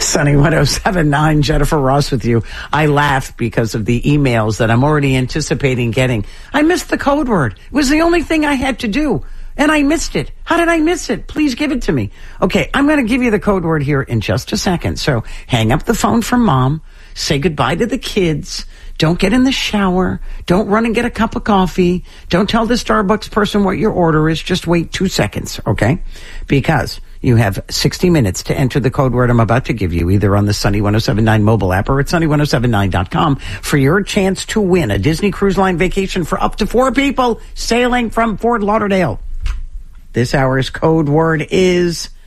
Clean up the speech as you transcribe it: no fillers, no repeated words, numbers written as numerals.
Sunny 1079, Jennifer Ross with you. I laugh because of the emails that I'm already anticipating getting. I missed the code word. It was the only thing I had to do, and I missed it. How did I miss it? Please give it to me. Okay, I'm going to give you the code word here in just a second. So hang up the phone from Mom. Say goodbye to the kids. Don't get in the shower. Don't run and get a cup of coffee. Don't tell the Starbucks person what your order is. Just wait 2 seconds, okay? Because you have 60 minutes to enter the code word I'm about to give you, either on the Sunny 1079 mobile app or at sunny1079.com, for your chance to win a Disney Cruise Line vacation for up to 4 people sailing from Fort Lauderdale. This hour's code word is